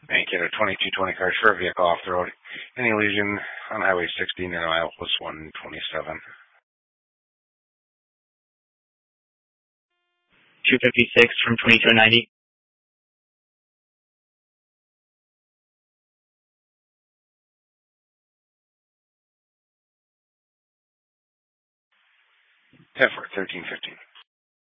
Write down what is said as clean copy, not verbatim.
Bank at a 2220 car short vehicle off the road. Any lesion on Highway 16 in milepost 127. 256 from 2290. Effort 1315.